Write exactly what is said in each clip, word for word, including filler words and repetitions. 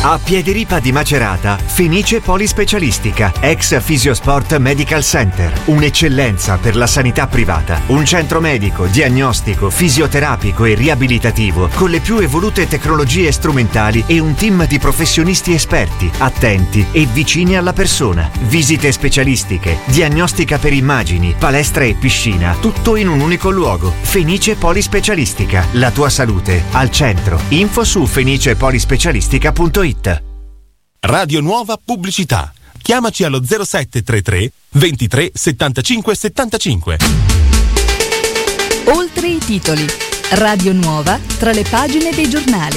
A Piediripa di Macerata, Fenice Polispecialistica, ex Fisiosport Medical Center. Un'eccellenza per la sanità privata. Un centro medico, diagnostico, fisioterapico e riabilitativo con le più evolute tecnologie strumentali e un team di professionisti esperti, attenti e vicini alla persona. Visite specialistiche, diagnostica per immagini, palestra e piscina, tutto in un unico luogo. Fenice Polispecialistica, la tua salute al centro. Info su fenice polispecialistica punto it. Radio Nuova Pubblicità. Chiamaci allo zero sette tre tre ventitré settantacinque settantacinque. Oltre i titoli. Radio Nuova tra le pagine dei giornali.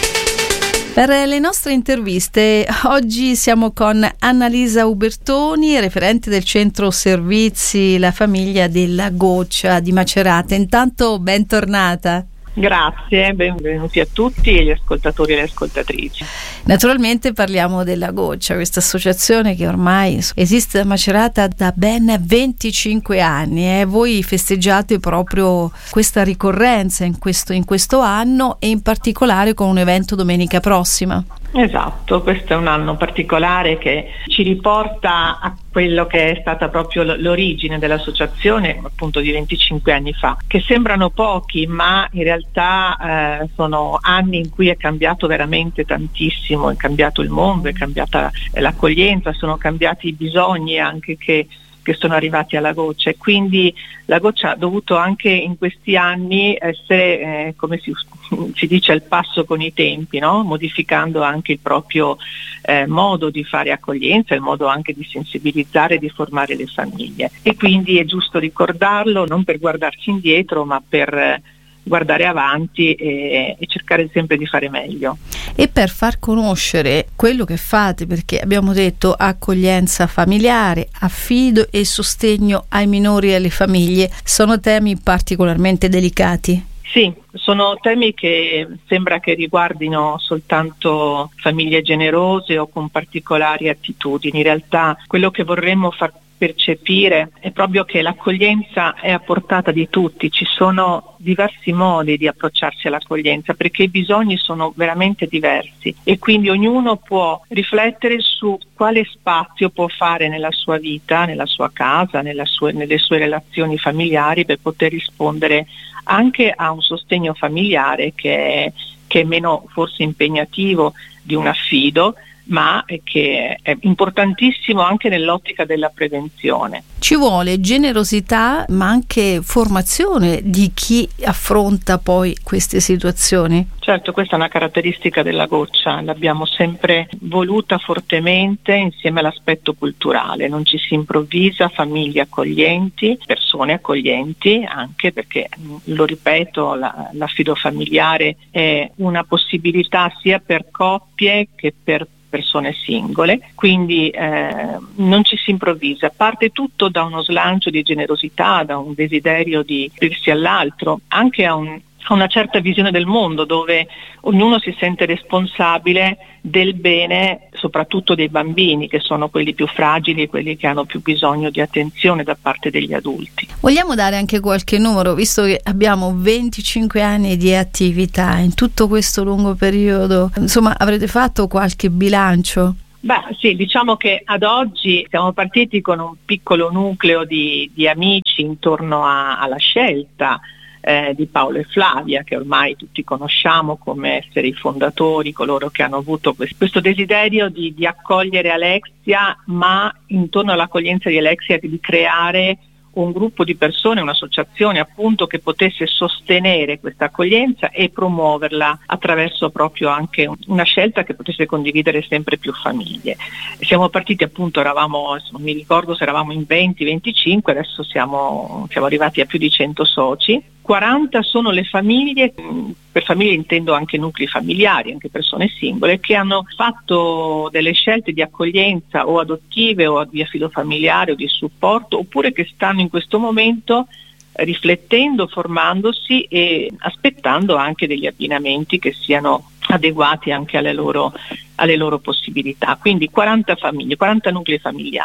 Per le nostre interviste oggi siamo con Annalisa Ubertoni, referente del centro servizi La Famiglia della Goccia di Macerata. Intanto bentornata. Grazie, benvenuti a tutti gli ascoltatori e le ascoltatrici. Naturalmente parliamo della Goccia, questa associazione che ormai esiste a Macerata da ben venticinque anni e eh. voi festeggiate proprio questa ricorrenza in questo, in questo anno e in particolare con un evento domenica prossima. Esatto, questo è un anno particolare che ci riporta a quello che è stata proprio l'origine dell'associazione, appunto di venticinque anni fa, che sembrano pochi, ma in realtà eh, sono anni in cui è cambiato veramente tantissimo, è cambiato il mondo, è cambiata l'accoglienza, sono cambiati i bisogni anche che che sono arrivati alla Goccia, e quindi la Goccia ha dovuto anche in questi anni essere, eh, come si, si dice, al passo con i tempi, no? Modificando anche il proprio eh, modo di fare accoglienza, il modo anche di sensibilizzare e di formare le famiglie. E quindi è giusto ricordarlo, non per guardarci indietro, ma per eh, guardare avanti e, e cercare sempre di fare meglio. E per far conoscere quello che fate, perché abbiamo detto accoglienza familiare, affido e sostegno ai minori e alle famiglie, sono temi particolarmente delicati. Sì, sono temi che sembra che riguardino soltanto famiglie generose o con particolari attitudini. In realtà quello che vorremmo far percepire è proprio che l'accoglienza è a portata di tutti, ci sono diversi modi di approcciarsi all'accoglienza perché i bisogni sono veramente diversi e quindi ognuno può riflettere su quale spazio può fare nella sua vita, nella sua casa, nella sua, nelle sue relazioni familiari per poter rispondere anche a un sostegno familiare che è, che è meno forse impegnativo di un affido, ma che è importantissimo anche nell'ottica della prevenzione. Ci vuole generosità ma anche formazione di chi affronta poi queste situazioni. Certo, questa è una caratteristica della Goccia, l'abbiamo sempre voluta fortemente insieme all'aspetto culturale, non ci si improvvisa, famiglie accoglienti, persone accoglienti, anche perché, lo ripeto, la, l'affido familiare è una possibilità sia per coppie che per persone singole, quindi eh, non ci si improvvisa, parte tutto da uno slancio di generosità, da un desiderio di aprirsi all'altro, anche a, un, a una certa visione del mondo dove ognuno si sente responsabile del bene soprattutto dei bambini, che sono quelli più fragili e quelli che hanno più bisogno di attenzione da parte degli adulti. Vogliamo dare anche qualche numero, visto che abbiamo venticinque anni di attività in tutto questo lungo periodo, insomma avrete fatto qualche bilancio? Beh sì, diciamo che ad oggi siamo partiti con un piccolo nucleo di, di amici intorno a, alla scelta Eh, di Paolo e Flavia, che ormai tutti conosciamo come essere i fondatori, coloro che hanno avuto questo, questo desiderio di, di accogliere Alexia, ma intorno all'accoglienza di Alexia di creare un gruppo di persone, un'associazione appunto che potesse sostenere questa accoglienza e promuoverla attraverso proprio anche una scelta che potesse condividere sempre più famiglie. Siamo partiti appunto, eravamo, non mi ricordo se eravamo in venti venticinque, adesso siamo, siamo arrivati a più di cento soci. quaranta sono le famiglie, per famiglie intendo anche nuclei familiari, anche persone singole, che hanno fatto delle scelte di accoglienza o adottive o di affido familiare o di supporto, oppure che stanno in questo momento riflettendo, formandosi e aspettando anche degli abbinamenti che siano adeguati anche alle loro, alle loro possibilità. Quindi quaranta famiglie, quaranta nuclei familiari.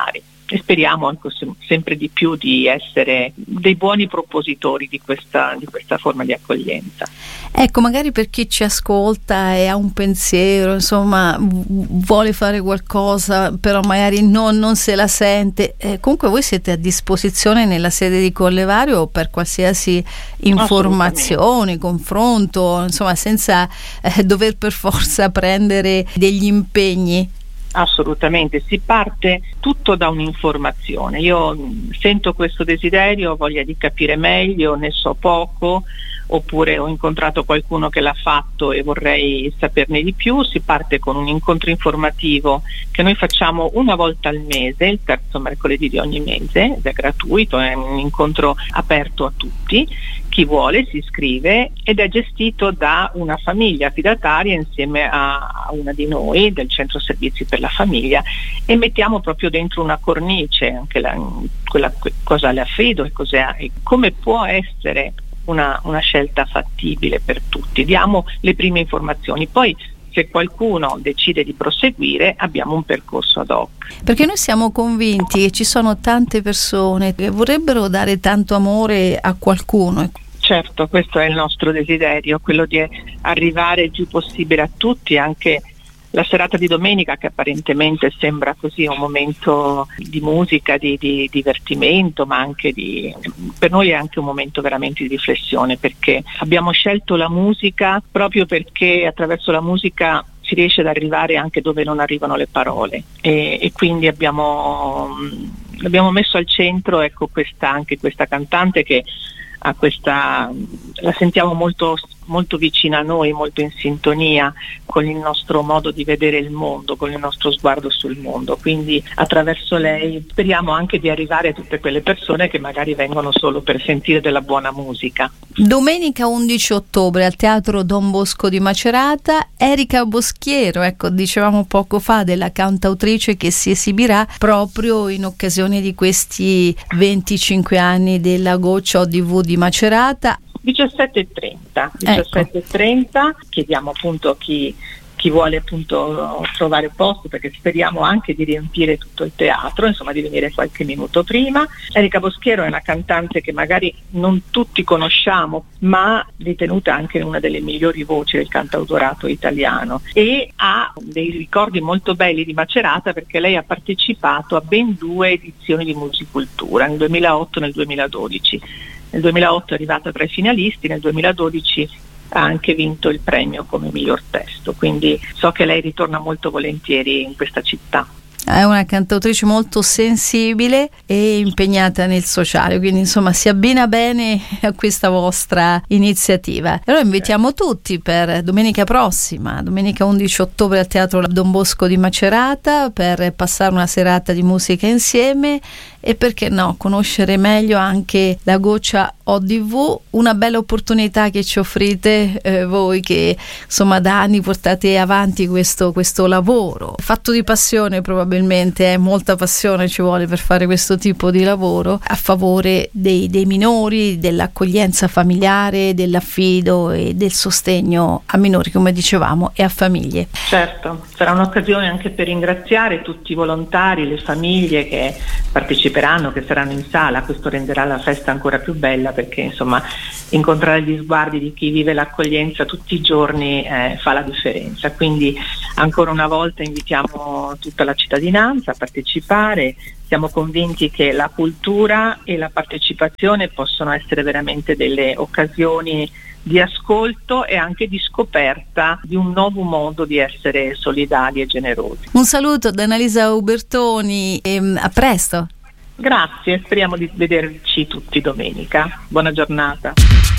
e speriamo anche sempre di più di essere dei buoni propositori di questa, di questa forma di accoglienza. Ecco, magari per chi ci ascolta e ha un pensiero, insomma, vuole fare qualcosa, però magari non, non se la sente, eh, comunque voi siete a disposizione nella sede di Collevario per qualsiasi informazione, confronto, insomma, senza eh, dover per forza prendere degli impegni. Assolutamente, si parte tutto da un'informazione. Io sento questo desiderio, voglia di capire meglio, ne so poco, oppure ho incontrato qualcuno che l'ha fatto e vorrei saperne di più. Si parte con un incontro informativo che noi facciamo una volta al mese, il terzo mercoledì di ogni mese, ed è gratuito, è un incontro aperto a tutti. Chi vuole si iscrive ed è gestito da una famiglia affidataria insieme a una di noi del Centro Servizi per la Famiglia, e mettiamo proprio dentro una cornice anche la, quella, cosa le affido e cos'è, e come può essere una, una scelta fattibile per tutti. Diamo le prime informazioni, poi se qualcuno decide di proseguire abbiamo un percorso ad hoc. Perché noi siamo convinti che ci sono tante persone che vorrebbero dare tanto amore a qualcuno. Certo, questo è il nostro desiderio, quello di arrivare il più possibile a tutti. Anche la serata di domenica, che apparentemente sembra così un momento di musica, di, di divertimento, ma anche di, per noi è anche un momento veramente di riflessione, perché abbiamo scelto la musica proprio perché attraverso la musica si riesce ad arrivare anche dove non arrivano le parole, e, e quindi abbiamo, abbiamo messo al centro, ecco, questa, anche questa cantante che a questa, la sentiamo molto, molto vicina a noi, molto in sintonia con il nostro modo di vedere il mondo, con il nostro sguardo sul mondo. Quindi attraverso lei speriamo anche di arrivare a tutte quelle persone che magari vengono solo per sentire della buona musica. Domenica undici ottobre al Teatro Don Bosco di Macerata, Erika Boschiero, ecco, dicevamo poco fa della cantautrice che si esibirà proprio in occasione di questi venticinque anni della Goccia O D V di Macerata. diciassette e trenta diciassette e trenta Ecco. Chiediamo appunto chi, chi vuole appunto trovare posto, perché speriamo anche di riempire tutto il teatro, insomma di venire qualche minuto prima. Erika Boschiero è una cantante che magari non tutti conosciamo, ma ritenuta anche una delle migliori voci del cantautorato italiano, e ha dei ricordi molto belli di Macerata perché lei ha partecipato a ben due edizioni di Musicultura, nel duemilaotto e nel duemiladodici. Nel duemilaotto è arrivata tra i finalisti, nel duemiladodici ha anche vinto il premio come miglior testo, quindi so che lei ritorna molto volentieri in questa città. È una cantautrice molto sensibile e impegnata nel sociale, quindi insomma si abbina bene a questa vostra iniziativa. Allora invitiamo tutti per domenica prossima, domenica undici ottobre al Teatro Don Bosco di Macerata, per passare una serata di musica insieme e, perché no, conoscere meglio anche la Goccia O D V, una bella opportunità che ci offrite eh, voi che insomma da anni portate avanti questo, questo lavoro fatto di passione. Probabilmente eh, molta passione ci vuole per fare questo tipo di lavoro a favore dei, dei minori, dell'accoglienza familiare, dell'affido e del sostegno a minori, come dicevamo, e a famiglie. Certo, sarà un'occasione anche per ringraziare tutti i volontari, le famiglie che parteciperanno, che saranno in sala. Questo renderà la festa ancora più bella, perché insomma incontrare gli sguardi di chi vive l'accoglienza tutti i giorni eh, fa la differenza. Quindi ancora una volta invitiamo tutta la cittadinanza a partecipare. Siamo convinti che la cultura e la partecipazione possono essere veramente delle occasioni di ascolto e anche di scoperta di un nuovo modo di essere solidali e generosi. Un saluto da Annalisa Ubertoni e a presto. Grazie, speriamo di vederci tutti domenica. Buona giornata.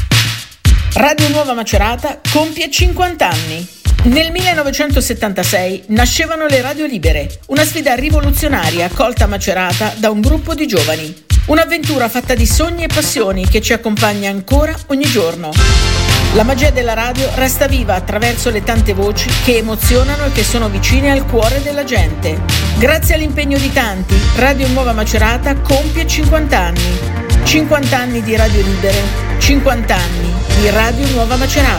Radio Nuova Macerata compie cinquanta anni. Nel millenovecentosettantasei nascevano le Radio Libere, una sfida rivoluzionaria accolta a Macerata da un gruppo di giovani. Un'avventura fatta di sogni e passioni che ci accompagna ancora ogni giorno. La magia della radio resta viva attraverso le tante voci che emozionano e che sono vicine al cuore della gente. Grazie all'impegno di tanti, Radio Nuova Macerata compie cinquanta anni. cinquanta anni di Radio Libere, cinquanta anni di Radio Nuova Macerata.